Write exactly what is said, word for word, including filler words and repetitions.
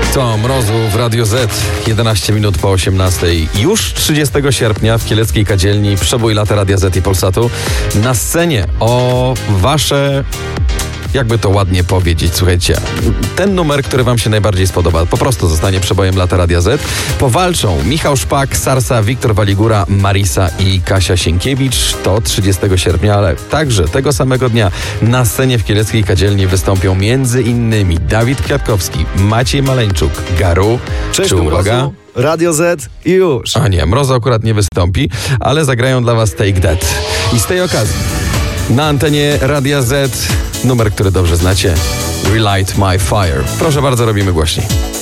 To Mrozu w Radio Z, jedenaście minut po osiemnastej. Już trzydziestego sierpnia w Kieleckiej Kadzielni przebój lata Radia Z i Polsatu. Na scenie o wasze... Jakby to ładnie powiedzieć, słuchajcie, ten numer, który wam się najbardziej spodoba, po prostu zostanie przebojem lata Radia Z. Powalczą Michał Szpak, Sarsa, Wiktor Waligura, Marisa i Kasia Sienkiewicz. To trzydziestego sierpnia, ale także tego samego dnia na scenie w Kieleckiej Kadzielni wystąpią między innymi Dawid Kwiatkowski, Maciej Maleńczuk, Garu. Cześć, Czy uwaga? Mrozu, Radio Z i już. A nie, Mrozu akurat nie wystąpi, ale zagrają dla was Take That. I z tej okazji na antenie Radia Z numer, który dobrze znacie, Relight My Fire. Proszę bardzo, robimy głośniej.